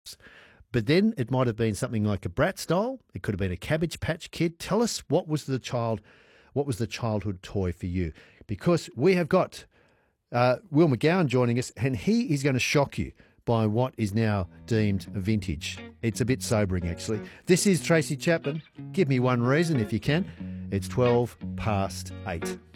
But then it might have been something like a Bratz doll. It could have been a Cabbage Patch Kid. Tell us what was the childhood toy for you? Because we have got Will McGowan joining us, and he is going to shock you by what is now deemed vintage. It's a bit sobering, actually. This is Tracy Chapman. Give me one reason if you can. It's 12 past 8.